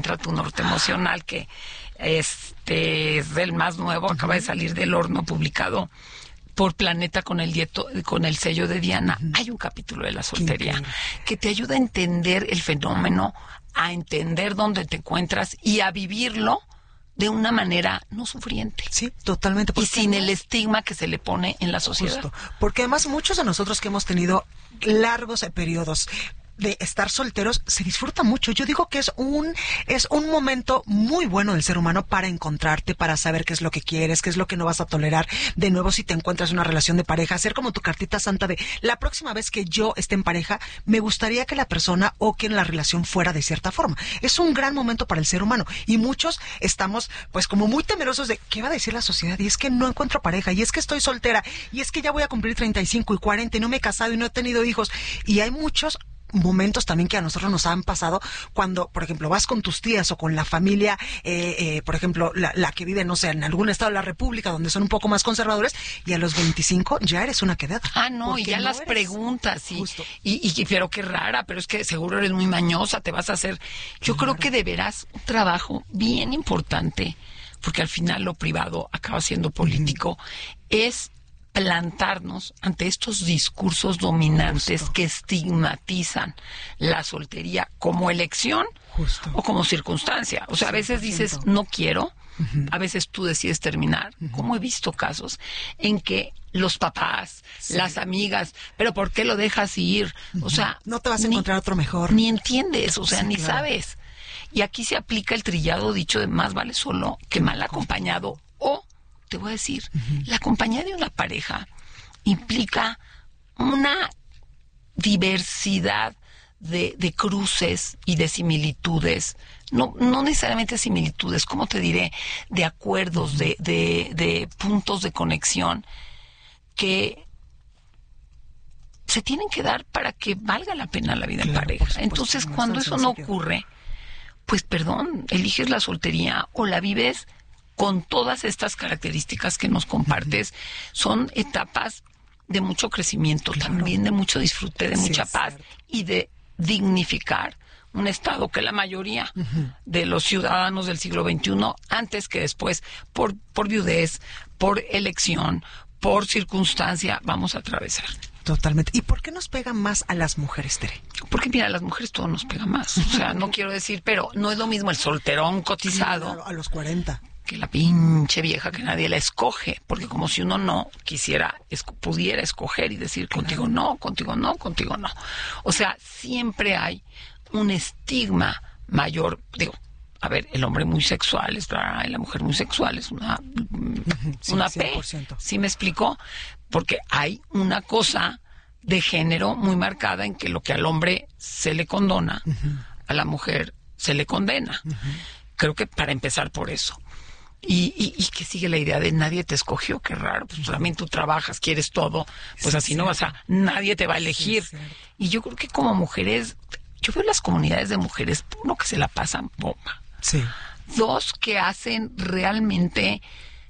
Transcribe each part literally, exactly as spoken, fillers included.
Entra tu norte emocional, que este es el más nuevo, uh-huh. acaba de salir del horno, publicado por Planeta con el dieto, con el sello de Diana. Uh-huh. Hay un capítulo de la soltería que te ayuda a entender el fenómeno, a entender dónde te encuentras y a vivirlo de una manera no sufriente. Sí, totalmente. Y sin el estigma que se le pone en la sociedad. Justo. Porque además muchos de nosotros que hemos tenido largos periodos de estar solteros, se disfruta mucho. Yo digo que es un es un momento muy bueno del ser humano para encontrarte, para saber qué es lo que quieres, qué es lo que no vas a tolerar. De nuevo, si te encuentras en una relación de pareja, hacer como tu cartita santa de la próxima vez que yo esté en pareja, me gustaría que la persona o que la relación fuera de cierta forma. Es un gran momento para el ser humano. Y muchos estamos, pues, como muy temerosos de qué va a decir la sociedad. Y es que no encuentro pareja, y es que estoy soltera, y es que ya voy a cumplir treinta y cinco y cuarenta y no me he casado y no he tenido hijos. Y hay muchos momentos también que a nosotros nos han pasado cuando, por ejemplo, vas con tus tías o con la familia, eh, eh, por ejemplo, la, la que vive, no sé, en algún estado de la República donde son un poco más conservadores, y a los veinticinco ya eres una quedada. Ah, no, y ya no las eres... preguntas, y, y, y, pero qué rara, pero es que seguro eres muy mañosa, te vas a hacer... Yo claro. creo que de veras un trabajo bien importante, porque al final lo privado acaba siendo político, uh-huh. es plantarnos ante estos discursos dominantes Justo. que estigmatizan la soltería como elección Justo. o como circunstancia. O sea, a veces dices, no quiero, uh-huh. a veces tú decides terminar. Uh-huh. Como he visto casos en que los papás, sí. las amigas, pero ¿por qué lo dejas ir? Uh-huh. O sea, no te vas a ni, encontrar otro mejor. Ni entiendes, o sea, sí, ni claro. sabes. Y aquí se aplica el trillado dicho de más vale solo que mal acompañado. O te voy a decir, uh-huh. la compañía de una pareja implica una diversidad de, de cruces y de similitudes, no, no necesariamente similitudes, ¿cómo te diré? De acuerdos, uh-huh. de, de, de puntos de conexión que se tienen que dar para que valga la pena la vida claro, en pareja. Entonces, no cuando eso no ocurre, pues perdón, eliges la soltería o la vives con todas estas características que nos compartes. Son etapas de mucho crecimiento, claro. también de mucho disfrute, de sí, mucha paz cierto. y de dignificar un estado que la mayoría uh-huh. de los ciudadanos del siglo veintiuno, antes que después, por, por viudez, por elección, por circunstancia, vamos a atravesar. Totalmente. ¿Y por qué nos pega más a las mujeres, Tere? Porque mira, a las mujeres todo nos pega más. O sea, no quiero decir, pero no es lo mismo el solterón cotizado. Sí, claro, a los cuarenta. Que la pinche vieja que nadie la escoge, porque como si uno no quisiera, es, pudiera escoger y decir contigo no, contigo no, contigo no. O sea, siempre hay un estigma mayor, digo, a ver, el hombre muy sexual es verdad, y la mujer muy sexual es una, sí, una P, ¿sí me explicó? Porque hay una cosa de género muy marcada en que lo que al hombre se le condona, uh-huh. a la mujer se le condena. Uh-huh. Creo que para empezar por eso. Y, y, y que sigue la idea de nadie te escogió, qué raro, pues también tú trabajas, quieres todo, pues sí, así no vas a, nadie te va a elegir. Sí, y yo creo que como mujeres, yo veo las comunidades de mujeres, uno, que se la pasan bomba. Sí. Dos, que hacen realmente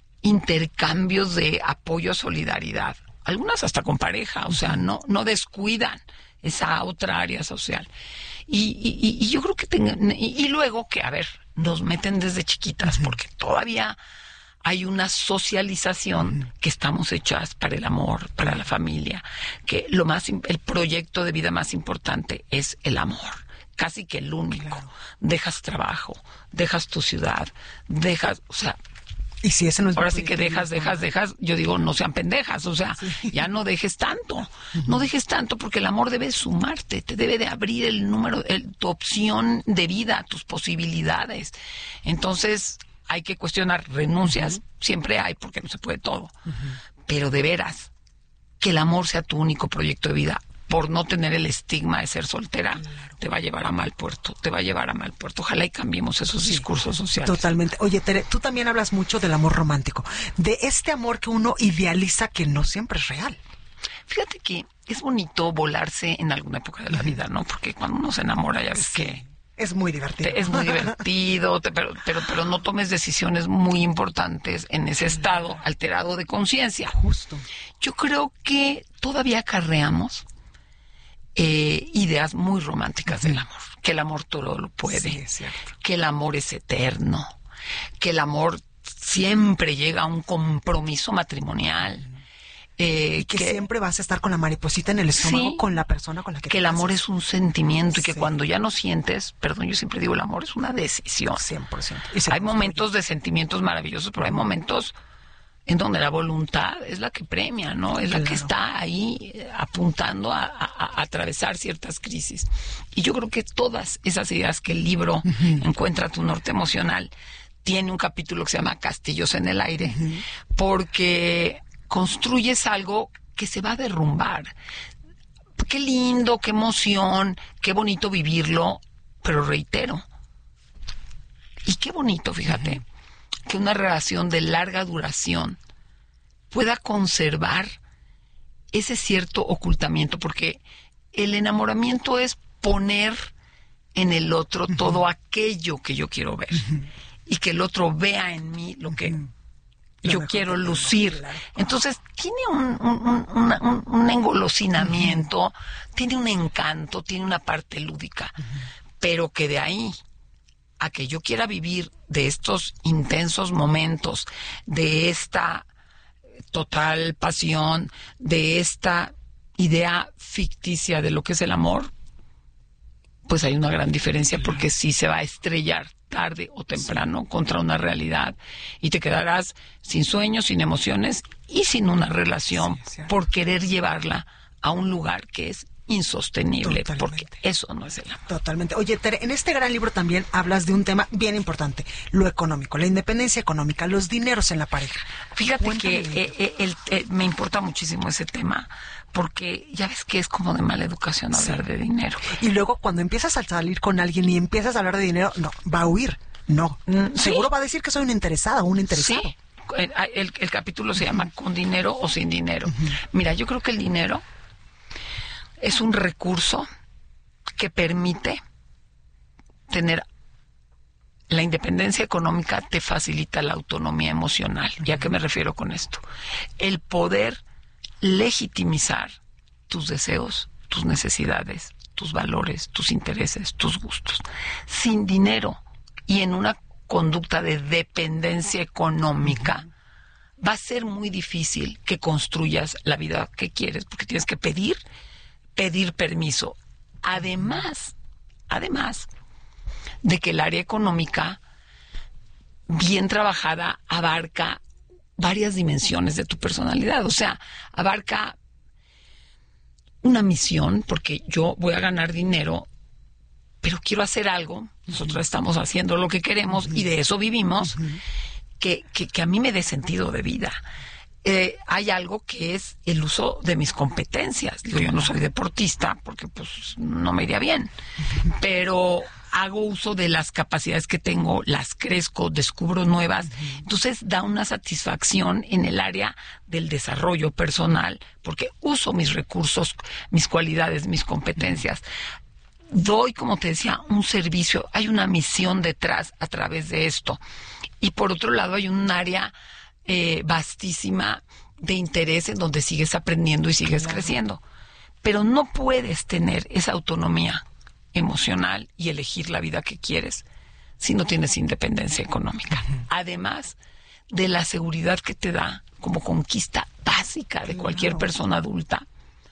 intercambios de apoyo, solidaridad. Algunas hasta con pareja, o sea, no, no descuidan esa otra área social. Y, y, y yo creo que tengan, y, y luego que, a ver, nos meten desde chiquitas, uh-huh. porque todavía hay una socialización uh-huh. que estamos hechas para el amor, para la familia, que lo más, el proyecto de vida más importante es el amor, casi que el único. Claro. Dejas trabajo, dejas tu ciudad, dejas, o sea, y si ese no es ahora sí que dejas, dejas, dejas, yo digo, no sean pendejas, o sea, sí. ya no dejes tanto, uh-huh. no dejes tanto, porque el amor debe sumarte, te debe de abrir el número, el, tu opción de vida, tus posibilidades. Entonces, hay que cuestionar renuncias, uh-huh. siempre hay, porque no se puede todo, uh-huh. pero de veras, que el amor sea tu único proyecto de vida, por no tener el estigma de ser soltera, claro. te va a llevar a mal puerto, te va a llevar a mal puerto. Ojalá y cambiemos esos sí, discursos sociales. Totalmente. Oye, Tere, tú también hablas mucho del amor romántico, de este amor que uno idealiza que no siempre es real. Fíjate que es bonito volarse en alguna época de la vida, ¿no? Porque cuando uno se enamora ya ves sí. que... Es muy divertido. Te, es muy divertido, te, pero, pero, pero no tomes decisiones muy importantes en ese estado alterado de conciencia. Justo. Yo creo que todavía acarreamos eh, ideas muy románticas uh-huh. del amor. Que el amor todo lo puede, sí, es cierto. Que el amor es eterno, que el amor siempre llega a un compromiso matrimonial. Uh-huh. Eh, que, que siempre vas a estar con la mariposita en el estómago, sí, con la persona con la que que el pasas. amor es un sentimiento y que sí. cuando ya no sientes, perdón, yo siempre digo, el amor es una decisión. cien por ciento. Hay momentos de sentimientos maravillosos, pero hay momentos en donde la voluntad es la que premia, ¿no? Es claro. la que está ahí apuntando a, a, a atravesar ciertas crisis. Y yo creo que todas esas ideas que el libro uh-huh. Encuentra tu norte emocional tiene un capítulo que se llama Castillos en el aire, uh-huh. porque construyes algo que se va a derrumbar. Qué lindo, qué emoción, qué bonito vivirlo, pero reitero. Y qué bonito, fíjate, uh-huh. que una relación de larga duración pueda conservar ese cierto ocultamiento, porque el enamoramiento es poner en el otro uh-huh. todo aquello que yo quiero ver uh-huh. y que el otro vea en mí lo que uh-huh. yo quiero lucir. Claro. Entonces, tiene un, un, un, un, un engolosinamiento, uh-huh. tiene un encanto, tiene una parte lúdica, uh-huh. pero que de ahí a que yo quiera vivir de estos intensos momentos, de esta total pasión, de esta idea ficticia de lo que es el amor, pues hay una gran diferencia, claro. porque sí se va a estrellar tarde o temprano sí. contra una realidad y te quedarás sin sueños, sin emociones y sin una relación sí, por querer llevarla a un lugar que es insostenible. Totalmente. Porque eso no es el amor. Totalmente. Oye, Tere, en este gran libro también hablas de un tema bien importante, lo económico, la independencia económica, los dineros en la pareja. Fíjate Cuéntame que eh, eh, el, eh, me importa muchísimo ese tema, porque ya ves que es como de mala educación hablar sí. de dinero. Y luego cuando empiezas a salir con alguien y empiezas a hablar de dinero, no, va a huir. No. Mm, Seguro ¿sí? va a decir que soy una interesada o un interesado. Sí. El, el, el capítulo se llama ¿Con dinero o sin dinero? Uh-huh. Mira, yo creo que el dinero es un recurso que permite tener la independencia económica, te facilita la autonomía emocional. ¿Y a qué me refiero con esto? El poder legitimizar tus deseos, tus necesidades, tus valores, tus intereses, tus gustos. Sin dinero y en una conducta de dependencia económica, va a ser muy difícil que construyas la vida que quieres, porque tienes que pedir pedir permiso. Además, además de que el área económica, bien trabajada, abarca varias dimensiones de tu personalidad. O sea, abarca una misión, porque yo voy a ganar dinero, pero quiero hacer algo. Nosotros uh-huh. estamos haciendo lo que queremos uh-huh. y de eso vivimos, uh-huh. que, que, que a mí me dé sentido de vida. Eh, hay algo que es el uso de mis competencias. Digo, yo no soy deportista porque pues no me iría bien, pero hago uso de las capacidades que tengo, las crezco, descubro nuevas. Entonces da una satisfacción en el área del desarrollo personal porque uso mis recursos, mis cualidades, mis competencias. Doy, como te decía, un servicio. Hay una misión detrás a través de esto. Y por otro lado hay un área Eh, vastísima de interés en donde sigues aprendiendo y sigues claro. creciendo. Pero no puedes tener esa autonomía emocional y elegir la vida que quieres si no tienes independencia económica. Uh-huh. Además de la seguridad que te da como conquista básica de claro. cualquier persona adulta,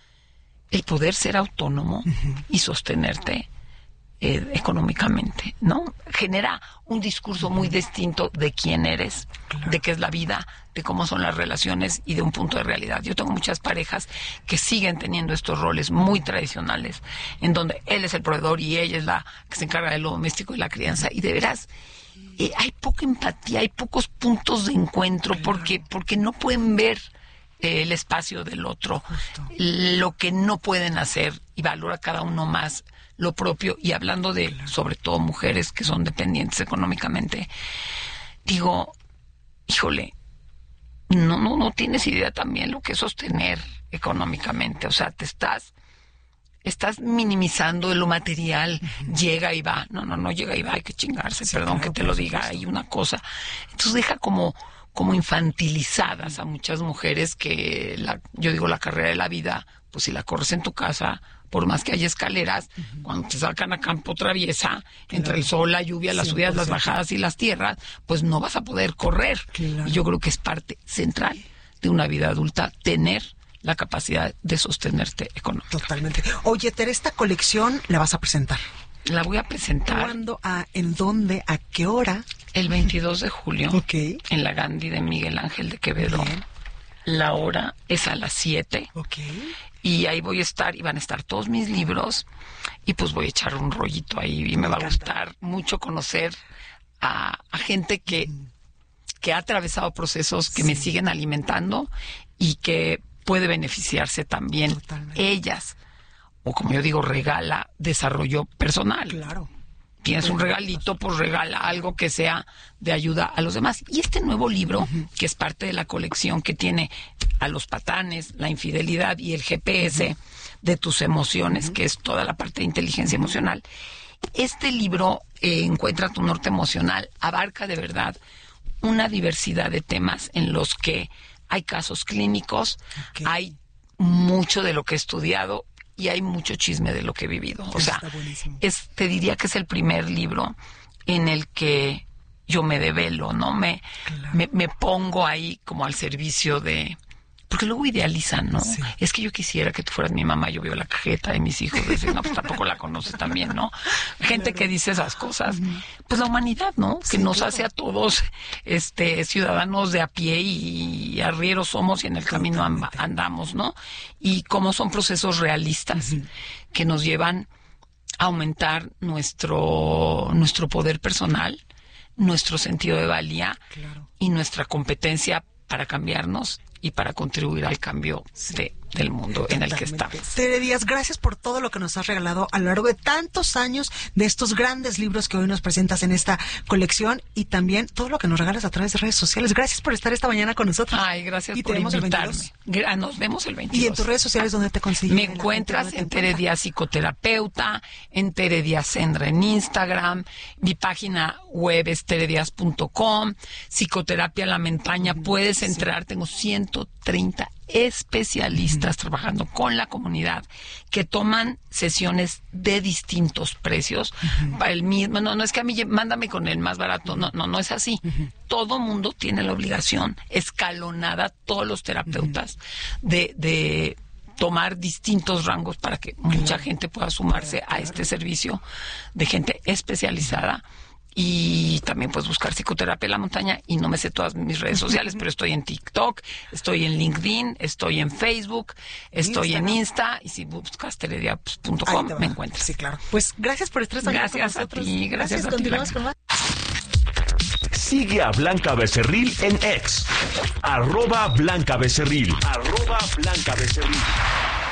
el poder ser autónomo uh-huh. y sostenerte Eh, económicamente, ¿no? Genera un discurso muy distinto de quién eres, claro. de qué es la vida, de cómo son las relaciones y de un punto de realidad. Yo tengo muchas parejas que siguen teniendo estos roles muy tradicionales, en donde él es el proveedor y ella es la que se encarga de lo doméstico y la crianza, y de veras eh, hay poca empatía, hay pocos puntos de encuentro, claro. porque, porque no pueden ver eh, el espacio del otro, Justo. Lo que no pueden hacer, y valora cada uno más lo propio. Y hablando de, sobre todo, mujeres que son dependientes económicamente, digo, híjole, no, no, no tienes idea también lo que es sostener económicamente. O sea, te estás, estás minimizando lo material, uh-huh. llega y va. No, no, no llega y va, hay que chingarse, sí, perdón claro, que te lo diga, hay una cosa. Entonces deja como, como infantilizadas a muchas mujeres que, la, yo digo, la carrera de la vida pues si la corres en tu casa, por más que haya escaleras, uh-huh. cuando te sacan a campo traviesa, claro. entre el sol, la lluvia, las subidas, las bajadas y las tierras, pues no vas a poder correr. Claro. Y yo creo que es parte central de una vida adulta tener la capacidad de sostenerte económicamente. Totalmente. Oye, Tere, esta colección la vas a presentar. La voy a presentar. ¿Cuándo? ¿A, ¿En dónde? ¿A qué hora? El veintidós de julio. Okay. En la Gandhi de Miguel Ángel de Quevedo. Bien. La hora es a las siete. Okay. Y ahí voy a estar, y van a estar todos mis libros, y pues voy a echar un rollito ahí, y me, me va a gustar mucho conocer a, a gente que, mm. que ha atravesado procesos que sí. me siguen alimentando, y que puede beneficiarse también. Totalmente. Ellas, o como yo digo, regala desarrollo personal. Claro. Tienes un regalito, pues regala algo que sea de ayuda a los demás. Y este nuevo libro, uh-huh. que es parte de la colección que tiene a los patanes, la infidelidad y el G P S uh-huh. de tus emociones, uh-huh. que es toda la parte de inteligencia uh-huh. emocional. Este libro, eh, Encuentra tu norte emocional, abarca de verdad una diversidad de temas en los que hay casos clínicos, okay. hay mucho de lo que he estudiado, y hay mucho chisme de lo que he vivido. O sea, es, te diría que es el primer libro en el que yo me develo, ¿no? Me, claro. me, me pongo ahí como al servicio de... Porque luego idealizan, ¿no? Sí. Es que yo quisiera que tú fueras mi mamá, yo veo la cajeta de mis hijos, decir, no, pues tampoco la conoces también, ¿no? Gente claro. que dice esas cosas. Uh-huh. Pues la humanidad, ¿no? Sí, que nos claro. hace a todos este ciudadanos de a pie, y arrieros somos y en el camino amb- andamos, ¿no? Y cómo son procesos realistas uh-huh. que nos llevan a aumentar nuestro, nuestro poder personal, nuestro sentido de valía claro. y nuestra competencia para cambiarnos y para contribuir al cambio de, del mundo Totalmente. En el que estamos. Tere Díaz, gracias por todo lo que nos has regalado a lo largo de tantos años, de estos grandes libros que hoy nos presentas en esta colección, y también todo lo que nos regalas a través de redes sociales. Gracias por estar esta mañana con nosotros. Ay, gracias y por invitarme. Nos vemos el veintidós. Y en tus redes sociales, ¿dónde te consigues? Me encuentras en Tere Díaz Psicoterapeuta, en Tere Díaz Sendra en Instagram, mi página web es tere díaz punto com, Psicoterapia La Montaña, uh-huh. puedes entrar, sí. tengo ciento treinta especialistas uh-huh. trabajando con la comunidad que toman sesiones de distintos precios uh-huh. para el mismo, no, no es que a mí mándame con el más barato, no, no, no es así. Uh-huh. Todo mundo tiene la obligación escalonada, todos los terapeutas, uh-huh. de, de tomar distintos rangos para que claro. mucha gente pueda sumarse claro, claro. a este servicio de gente especializada. Y también puedes buscar Psicoterapia La Montaña, y no me sé todas mis redes sociales, pero estoy en TikTok, estoy en LinkedIn, estoy en Facebook, estoy Instagram. En Insta, y si buscas tere díaz punto com me encuentras. Sí, claro. Pues gracias por estar esta mañana con nosotros. Gracias a ti, gracias, gracias a continuamos con más. Sigue a Blanca Becerril en X, arroba Blanca Becerril, arroba Blanca Becerril.